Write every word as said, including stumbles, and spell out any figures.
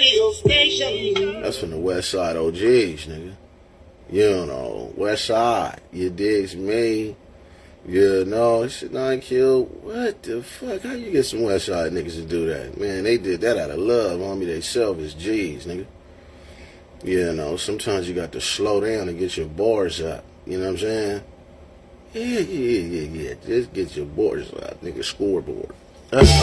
radio station. That's from the West Side O Gs, nigga. You know, West Side. You digs me? You know, shit nine kill. What the fuck? How you get some West Side niggas to do that? Man, they did that out of love. Homie, they self as G's, nigga. You know, sometimes you got to slow down and get your bars up. You know what I'm saying? Yeah, yeah, yeah, yeah. Just get your bars up, nigga. Scoreboard.